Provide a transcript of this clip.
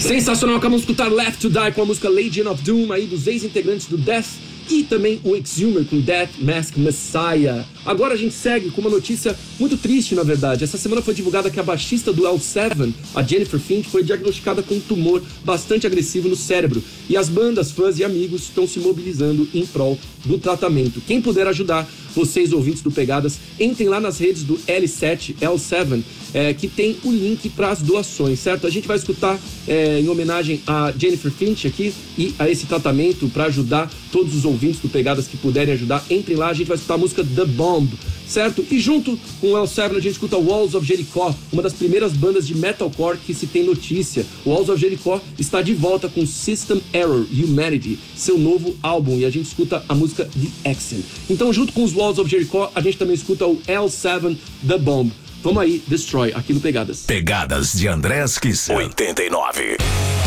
Sensacional, acabamos de escutar Left to Die com a música Legion of Doom aí dos ex-integrantes do Death e também o Exhumer com Death Mask Messiah. Agora a gente segue com uma notícia muito triste, na verdade. Essa semana foi divulgada que a baixista do L7, a Jennifer Finch, foi diagnosticada com um tumor bastante agressivo no cérebro. E as bandas, fãs e amigos estão se mobilizando em prol do tratamento. Quem puder ajudar, vocês ouvintes do Pegadas, entrem lá nas redes do L7, que tem o link para as doações, certo? A gente vai escutar em homenagem a Jennifer Finch aqui e a esse tratamento para ajudar todos os ouvintes do Pegadas que puderem ajudar. Entrem lá, a gente vai escutar a música The Bomb, certo? E junto com o L7 a gente escuta Walls of Jericho, uma das primeiras bandas de metalcore que se tem notícia. O Walls of Jericho está de volta com System Error Humanity, seu novo álbum, e a gente escuta a música The Accent. Então, junto com os Walls of Jericho, a gente também escuta o L7 The Bomb. Vamos aí, Destroy, aqui no Pegadas. Pegadas de André Kisser. 89.